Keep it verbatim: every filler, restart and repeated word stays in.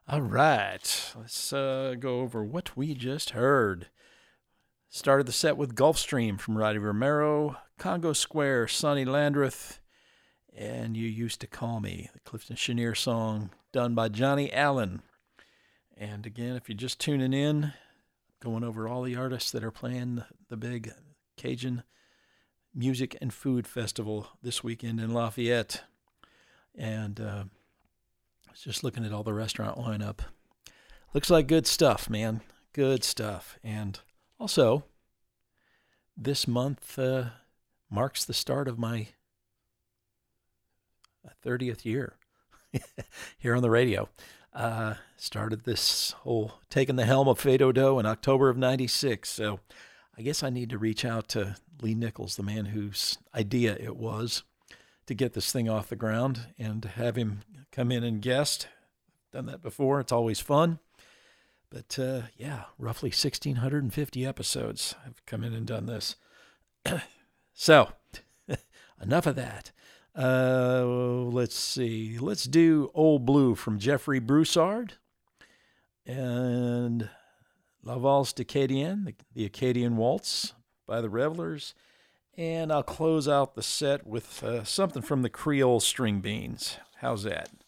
All right, let's uh, go over what we just heard. Started the set with Gulfstream from Roddy Romero, Congo Square, Sonny Landreth, and You Used to Call Me, the Clifton Chenier song done by Johnny Allen. And again, if you're just tuning in, going over all the artists that are playing the big Cajun Music and Food Festival this weekend in Lafayette. And uh, I was just looking at all the restaurant lineup. Looks like good stuff, man. Good stuff. And also, this month uh, marks the start of my thirtieth year here on the radio. Uh, started this whole taking the helm of Fado Dough in October of ninety-six. So I guess I need to reach out to Lee Nichols, the man whose idea it was to get this thing off the ground, and have him come in and guest. Done that before. It's always fun. But uh, yeah, roughly one thousand six hundred fifty episodes I've come in and done this. So enough of that. Uh, let's see. Let's do Old Blue from Jeffrey Broussard and La Valse d'Acadienne, the, the Acadian Waltz by the Revelers. And I'll close out the set with uh, something from the Creole String Beans. How's that?